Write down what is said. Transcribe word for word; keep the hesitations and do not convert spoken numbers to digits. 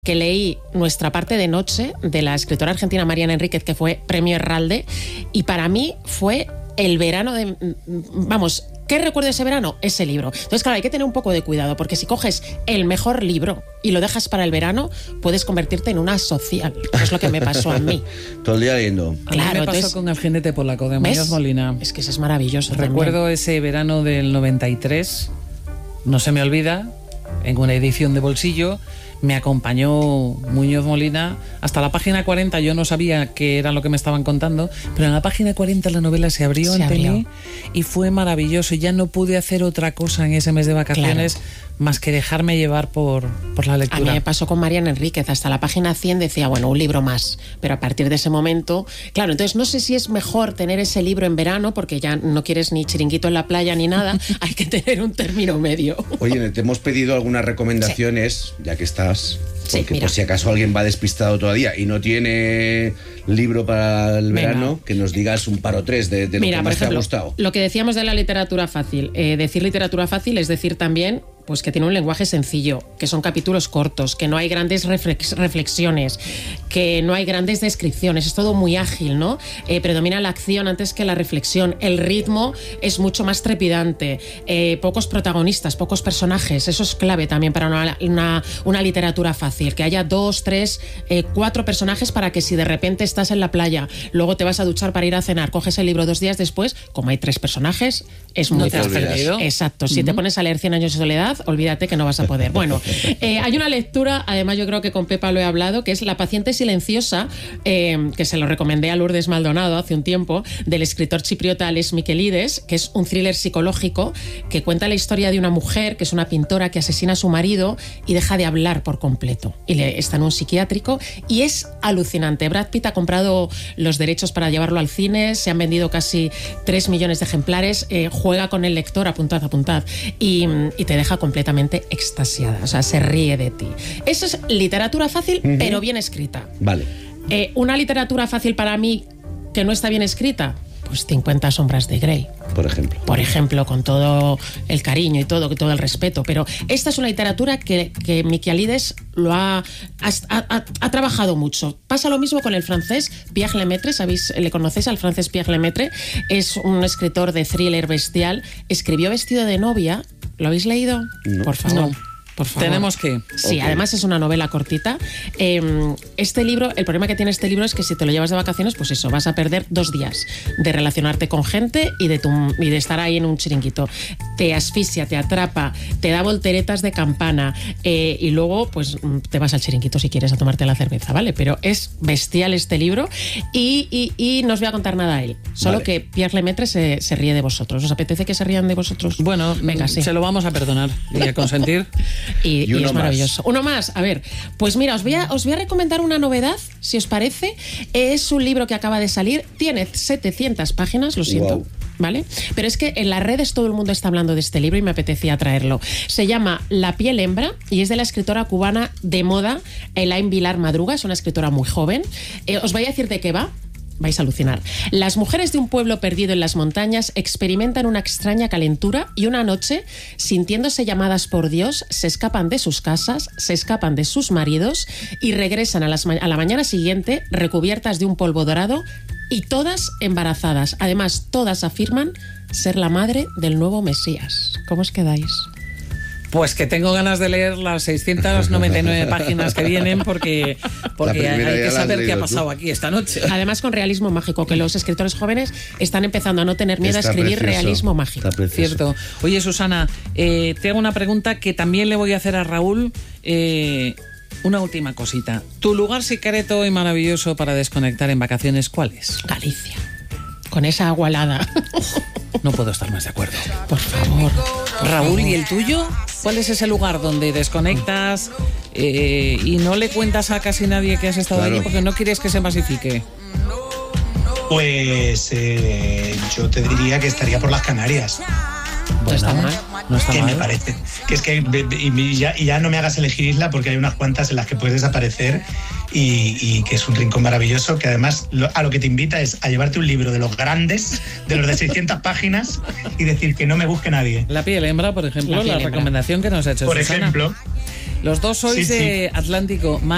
que leí Nuestra parte de noche, de la escritora argentina Mariana Enríquez, que fue premio Herralde, y para mí fue el verano de... Vamos, ¿qué recuerdo de ese verano? Ese libro. Entonces, claro, hay que tener un poco de cuidado, porque si coges el mejor libro y lo dejas para el verano, puedes convertirte en una social, que es lo que me pasó a mí. Todo el día leyendo. A claro, mí me pasó entonces, con El jinete polaco de Muñoz Molina. Es que ese es maravilloso. Recuerdo también. Ese verano del noventa y tres, no se me olvida, en una edición de bolsillo, me acompañó Muñoz Molina hasta la página cuarenta. Yo no sabía qué era lo que me estaban contando, pero en la página cuarenta la novela se abrió se ante abrió. mí y fue maravilloso. Ya no pude hacer otra cosa en ese mes de vacaciones, claro, más que dejarme llevar por, por la lectura. A mí me pasó con Mariana Enríquez. Hasta la página cien decía, bueno, un libro más. Pero a partir de ese momento, claro, entonces no sé si es mejor tener ese libro en verano, porque ya no quieres ni chiringuito en la playa ni nada. Hay que tener un término medio. Oye, te hemos pedido algunas recomendaciones, sí, ya que estás... Porque sí, por si acaso alguien va despistado todavía y no tiene libro para el Venga. verano, que nos digas un par o tres de, de lo Mira, que por más ejemplo, te ha gustado. Lo que decíamos de la literatura fácil. Eh, decir literatura fácil es decir también pues que tiene un lenguaje sencillo, que son capítulos cortos, que no hay grandes reflex- reflexiones, que no hay grandes descripciones, es todo muy ágil, ¿no? Eh, predomina la acción antes que la reflexión, el ritmo es mucho más trepidante, eh, pocos protagonistas, pocos personajes, eso es clave también para una, una, una literatura fácil, que haya dos, tres, eh, cuatro personajes para que si de repente estás en la playa, luego te vas a duchar para ir a cenar, coges el libro dos días después, como hay tres personajes, es muy fácil. Exacto, si uh-huh. te pones a leer Cien años de soledad, olvídate que no vas a poder. Bueno, eh, hay una lectura, además yo creo que con Pepa lo he hablado, que es La paciente silenciosa, eh, que se lo recomendé a Lourdes Maldonado hace un tiempo, del escritor chipriota Ales Miquelides, que es un thriller psicológico que cuenta la historia de una mujer que es una pintora que asesina a su marido y deja de hablar por completo. Y le, está en un psiquiátrico y es alucinante. Brad Pitt ha comprado los derechos para llevarlo al cine, se han vendido casi tres millones de ejemplares, eh, juega con el lector, apuntad, apuntad, y, y te deja completamente extasiada, o sea, se ríe de ti. Eso es literatura fácil, uh-huh. pero bien escrita. Vale. Eh, una literatura fácil para mí que no está bien escrita, pues cincuenta sombras de Grey. Por ejemplo. Por ejemplo, con todo el cariño y todo, todo el respeto. Pero esta es una literatura que, que Miquelides lo ha, ha, ha, ha trabajado mucho. Pasa lo mismo con el francés Pierre Lemaitre. ¿Sabéis? ¿Le conocéis al francés Pierre Lemaitre? Es un escritor de thriller bestial. Escribió Vestido de novia. ¿Lo habéis leído? No. Por favor. No. Por favor. Tenemos que... Sí, okay. Además es una novela cortita. Eh, este libro, el problema que tiene este libro es que si te lo llevas de vacaciones, pues eso, vas a perder dos días de relacionarte con gente y de, tu, y de estar ahí en un chiringuito. Te asfixia, te atrapa, te da volteretas de campana eh, y luego pues te vas al chiringuito si quieres a tomarte la cerveza, ¿vale? Pero es bestial este libro y, y, y no os voy a contar nada a él. Solo vale. que Pierre Lemaitre se, se ríe de vosotros. ¿Os apetece que se rían de vosotros? Bueno, venga, sí. Se lo vamos a perdonar y a consentir. Y, y, y es maravilloso. Más. Uno más, a ver, pues mira, os voy, a, os voy a recomendar una novedad, si os parece. Es un libro que acaba de salir, tiene setecientas páginas, lo siento. Wow. ¿Vale? Pero es que en las redes todo el mundo está hablando de este libro y me apetecía traerlo. Se llama La piel hembra y es de la escritora cubana de moda Elaine Vilar Madruga, es una escritora muy joven. Eh, os voy a decir de qué va. Vais a alucinar. Las mujeres de un pueblo perdido en las montañas experimentan una extraña calentura y una noche, sintiéndose llamadas por Dios, se escapan de sus casas, se escapan de sus maridos y regresan a, las ma- a la mañana siguiente recubiertas de un polvo dorado y todas embarazadas. Además, todas afirman ser la madre del nuevo Mesías. ¿Cómo os quedáis? Pues que tengo ganas de leer las seiscientas noventa y nueve páginas que vienen porque, porque hay que saber qué ha pasado tú. Aquí esta noche. Además con realismo mágico, que los escritores jóvenes están empezando a no tener miedo Está a escribir precioso. realismo mágico. Cierto. Oye, Susana, eh, te hago una pregunta que también le voy a hacer a Raúl. Eh, una última cosita. ¿Tu lugar secreto y maravilloso para desconectar en vacaciones cuál es? Galicia. Con esa agua helada. No puedo estar más de acuerdo. Por favor. Raúl, ¿y el tuyo? ¿Cuál es ese lugar donde desconectas eh, y no le cuentas a casi nadie que has estado claro. allí porque no quieres que se masifique? Pues eh, yo te diría que estaría por las Canarias. Bueno, no está mal. No está que mal. me parece. Que es que y ya, y ya no me hagas elegir isla porque hay unas cuantas en las que puedes desaparecer y, y que es un rincón maravilloso que además lo, a lo que te invita es a llevarte un libro de los grandes, de los de seiscientas páginas y decir que no me busque nadie. La piel hembra, por ejemplo, la, la recomendación que nos ha hecho Por Susana. ejemplo. Los dos sois sí, de sí. Atlántico.